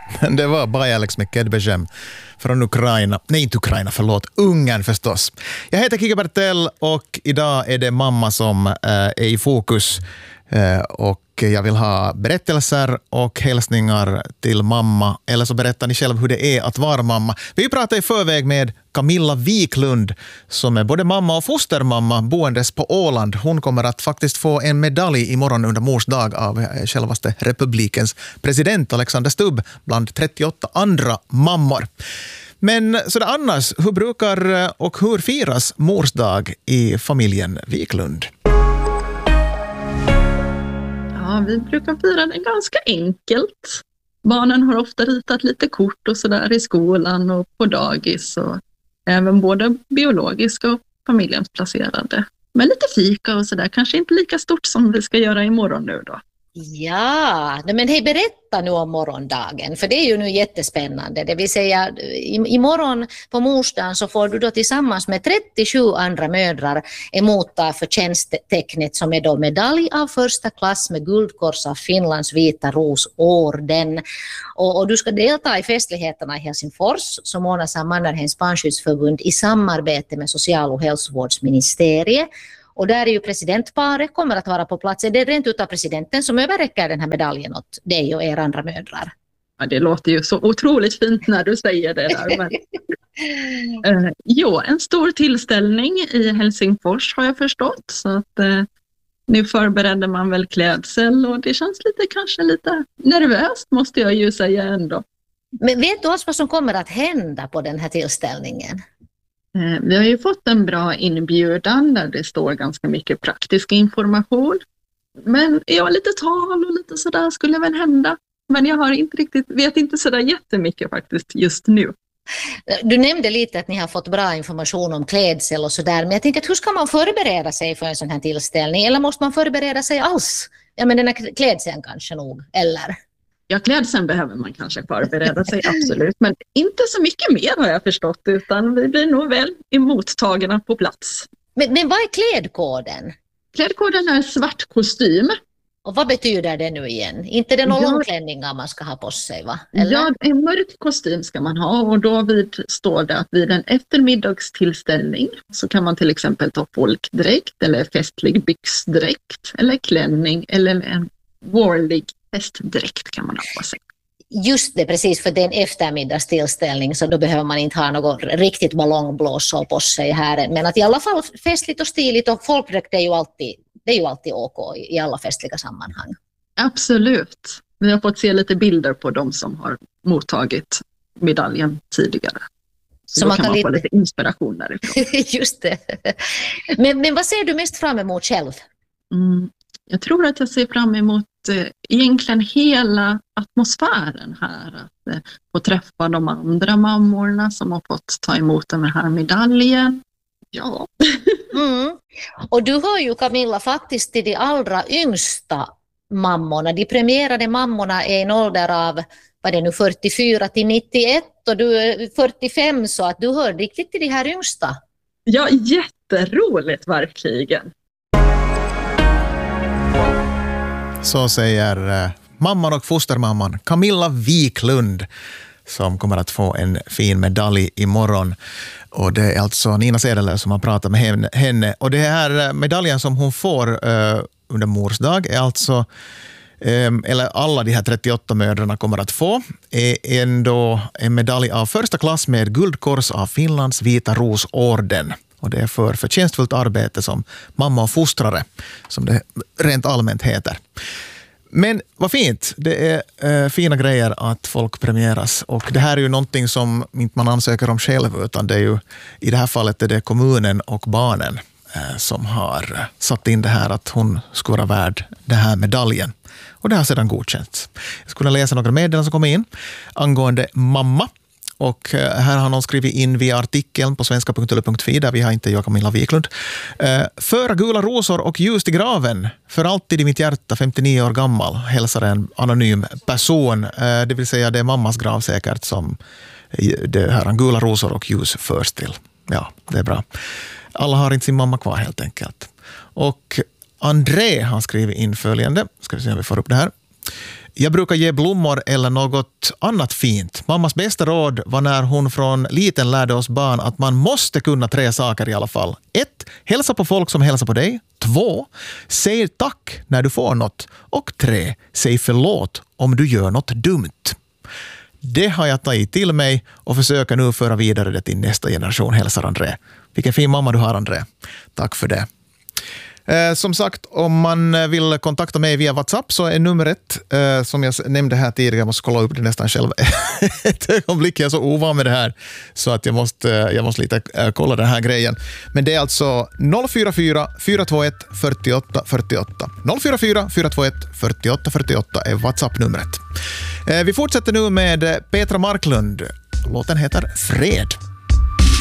Men det var Bajalex med Kedbegem från Ukraina. Nej, inte Ukraina, förlåt. Ungern förstås. Jag heter Kika Bertell och idag är det mamma som är i fokus. Och jag vill ha berättelser och hälsningar till mamma. Eller så berättar ni själv hur det är att vara mamma. Vi pratar i förväg med Camilla Wiklund som är både mamma och fostermamma boendes på Åland. Hon kommer att faktiskt få en medalj imorgon under mors dag av självaste republikens president Alexander Stubb bland 38 andra mammor. Men så det annars, hur brukar och hur firas mors dag i familjen Wiklund? Ja, vi brukar fira det ganska enkelt. Barnen har ofta ritat lite kort och sådär i skolan och på dagis. Och även både biologiska och familjens placerade. Men lite fika och sådär, kanske inte lika stort som vi ska göra imorgon nu då. Ja, men hej, berätta nu om morgondagen, för det är ju nu jättespännande. Det vill säga, imorgon på morsdagen så får du då tillsammans med 37 andra mödrar emotta förtjänsttecknet som är då medalj av första klass med guldkors av Finlands Vita Rosorden. Och du ska delta i festligheterna i Helsingfors som ordnas av Mannerheims barnskyddsförbund i samarbete med social- och hälsovårdsministeriet. Och där är ju presidentparet kommer att vara på plats. Det är rent utav presidenten som överräcker den här medaljen åt dig och er andra mödrar. Ja, det låter ju så otroligt fint när du säger det där. Men, en stor tillställning i Helsingfors har jag förstått. Så att nu förbereder man väl klädsel och det känns kanske lite nervöst måste jag ju säga ändå. Men vet du vad som kommer att hända på den här tillställningen? Vi har ju fått en bra inbjudan där det står ganska mycket praktisk information. Men lite tal och lite sådär skulle väl hända. Men jag har vet inte sådär jättemycket faktiskt just nu. Du nämnde lite att ni har fått bra information om klädsel och sådär. Men jag tänkte att hur ska man förbereda sig för en sån här tillställning? Eller måste man förbereda sig alls? Ja, men den här klädseln kanske nog, eller? Ja, klädseln behöver man kanske förbereda sig, absolut. Men inte så mycket mer har jag förstått, utan vi blir nog väl emottagna på plats. Men vad är klädkoden? Klädkoden är svart kostym. Och vad betyder det nu igen? Inte det någon långklänningar man ska ha på sig, va? Eller? Ja, en mörk kostym ska man ha och då står det att vid en eftermiddagstillställning så kan man till exempel ta folkdräkt eller festlig byxdräkt eller klänning eller en vårlig festdräkt kan man ha på sig. Just det, precis, för det är en eftermiddagstillställning så då behöver man inte ha något riktigt ballongblåsor på sig här. Men att i alla fall festligt och stiligt och folkdräkt är ju alltid OK i alla festliga sammanhang. Absolut. Vi har fått se lite bilder på de som har mottagit medaljen tidigare. Så man kan få lite inspiration därifrån. Just det. Men vad ser du mest fram emot själv? Jag tror att jag ser fram emot egentligen hela atmosfären här. Att få träffa de andra mammorna som har fått ta emot den här medaljen. Ja. Och du har ju, Camilla, faktiskt till de allra yngsta mammorna. De premierade mammorna är i en ålder av 44 till 91 och du är 45 så att du hör riktigt till de här yngsta. Ja, jätteroligt verkligen. Så säger mamman och fostermamman Camilla Wiklund som kommer att få en fin medalj imorgon. Och det är alltså Nina Sedeler som har pratat med henne. Och det här medaljen som hon får under mors dag är alltså, eller alla de här 38 mödrarna kommer att få, är ändå en medalj av första klass med guldkors av Finlands Vita Rosorden. Och det är för förtjänstfullt arbete som mamma och fostrare, som det rent allmänt heter. Men vad fint, det är fina grejer att folk premieras. Och det här är ju någonting som inte man ansöker om själv, utan det är ju, i det här fallet är det kommunen och barnen som har satt in det här att hon skulle vara värd den här medaljen. Och det har sedan godkänts. Jag skulle läsa några meddelanden som kommer in angående mamma. Och här har någon skrivit in via artikeln på svenska.yle.fi där vi har intervjuat Camilla Wiklund. Föra gula rosor och ljus till graven. För alltid i mitt hjärta, 59 år gammal, hälsar en anonym person. Det vill säga det är mammas grav säkert som det här gula rosor och ljus förs till. Ja, det är bra. Alla har inte sin mamma kvar helt enkelt. Och André har skrivit in följande. Ska vi se om vi får upp det här. Jag brukar ge blommor eller något annat fint. Mammas bästa råd var när hon från liten lärde oss barn att man måste kunna 3 saker i alla fall. 1. Hälsa på folk som hälsar på dig. 2. Säg tack när du får något. Och 3. Säg förlåt om du gör något dumt. Det har jag tagit till mig och försöker nu föra vidare det till nästa generation, hälsar André. Vilken fin mamma du har, André. Tack för det. Som sagt, om man vill kontakta mig via WhatsApp så är numret, som jag nämnde här tidigare, jag måste kolla upp det nästan själv ett ögonblick, jag är så ovan med det här så att jag måste lite kolla den här grejen. Men det är alltså 044 421 48 48. 044 421 48 48 är WhatsApp-numret. Vi fortsätter nu med Petra Marklund. Låten heter Fred.